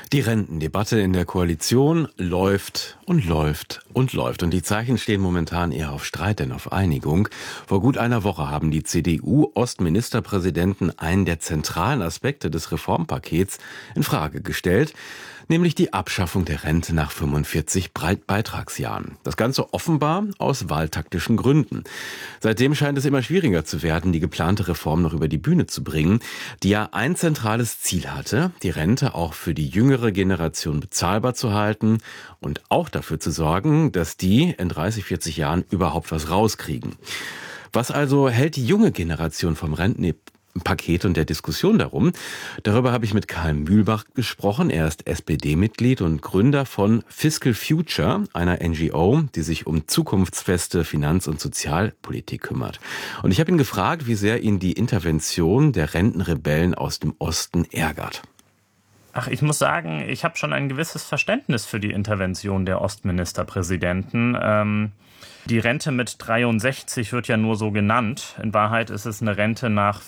Die Rentendebatte in der Koalition läuft und läuft und läuft. Und die Zeichen stehen momentan eher auf Streit denn auf Einigung. Vor gut einer Woche haben die CDU-Ostministerpräsidenten einen der zentralen Aspekte des Reformpakets in Frage gestellt, nämlich die Abschaffung der Rente nach 45 Beitragsjahren. Das Ganze offenbar aus wahltaktischen Gründen. Seitdem scheint es immer schwieriger zu werden, die geplante Reform noch über die Bühne zu bringen, die ja ein zentrales Ziel hatte, die Rente auch für die jüngere Generation bezahlbar zu halten und auch dafür zu sorgen, dass die in 30, 40 Jahren überhaupt was rauskriegen. Was also hält die junge Generation vom Rentenpaket und der Diskussion darum? Darüber habe ich mit Karl Mühlbach gesprochen. Er ist SPD-Mitglied und Gründer von Fiscal Future, einer NGO, die sich um zukunftsfeste Finanz- und Sozialpolitik kümmert. Und ich habe ihn gefragt, wie sehr ihn die Intervention der Rentenrebellen aus dem Osten ärgert. Ach, ich muss sagen, ich habe schon ein gewisses Verständnis für die Intervention der Ostministerpräsidenten. Die Rente mit 63 wird ja nur so genannt. In Wahrheit ist es eine Rente nach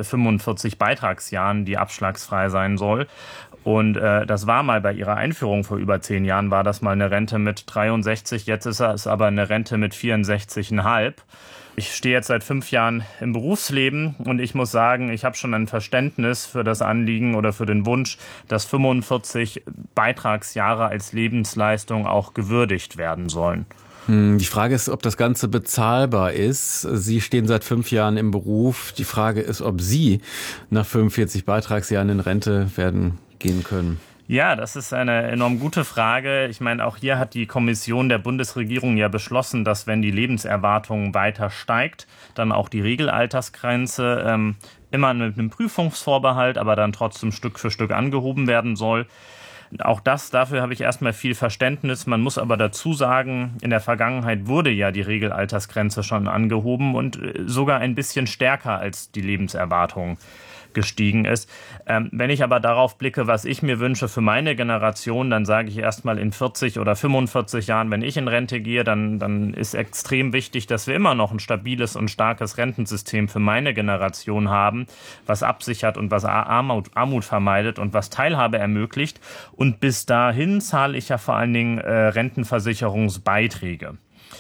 45 Beitragsjahren, die abschlagsfrei sein soll. Und das war mal bei ihrer Einführung vor über 10 Jahren, war das mal eine Rente mit 63. Jetzt ist es aber eine Rente mit 64,5. Ich stehe jetzt seit 5 Jahren im Berufsleben und ich muss sagen, ich habe schon ein Verständnis für das Anliegen oder für den Wunsch, dass 45 Beitragsjahre als Lebensleistung auch gewürdigt werden sollen. Die Frage ist, ob das Ganze bezahlbar ist. Sie stehen seit 5 Jahren im Beruf. Die Frage ist, ob Sie nach 45 Beitragsjahren in Rente werden gehen können. Ja, das ist eine enorm gute Frage. Ich meine, auch hier hat die Kommission der Bundesregierung ja beschlossen, dass wenn die Lebenserwartung weiter steigt, dann auch die Regelaltersgrenze immer mit einem Prüfungsvorbehalt, aber dann trotzdem Stück für Stück angehoben werden soll. Auch dafür habe ich erstmal viel Verständnis. Man muss aber dazu sagen, in der Vergangenheit wurde ja die Regelaltersgrenze schon angehoben und sogar ein bisschen stärker als die Lebenserwartung gestiegen ist. Wenn ich aber darauf blicke, was ich mir wünsche für meine Generation, dann sage ich erstmal in 40 oder 45 Jahren, wenn ich in Rente gehe, dann ist extrem wichtig, dass wir immer noch ein stabiles und starkes Rentensystem für meine Generation haben, was absichert und was Armut vermeidet und was Teilhabe ermöglicht. Und bis dahin zahle ich ja vor allen Dingen Rentenversicherungsbeiträge.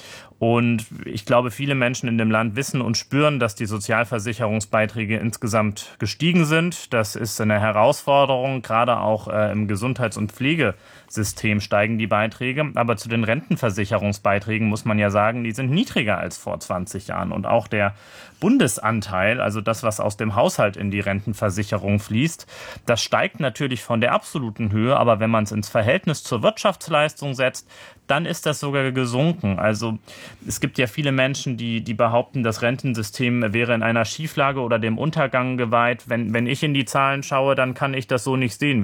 Und ich glaube, viele Menschen in dem Land wissen und spüren, dass die Sozialversicherungsbeiträge insgesamt gestiegen sind. Das ist eine Herausforderung, gerade auch im Gesundheits- und Pflegesystem steigen die Beiträge. Aber zu den Rentenversicherungsbeiträgen muss man ja sagen, die sind niedriger als vor 20 Jahren. Und auch der Bundesanteil, also das, was aus dem Haushalt in die Rentenversicherung fließt, das steigt natürlich von der absoluten Höhe. Aber wenn man es ins Verhältnis zur Wirtschaftsleistung setzt, dann ist das sogar gesunken. Also es gibt ja viele Menschen, die behaupten, das Rentensystem wäre in einer Schieflage oder dem Untergang geweiht. Wenn ich in die Zahlen schaue, dann kann ich das so nicht sehen.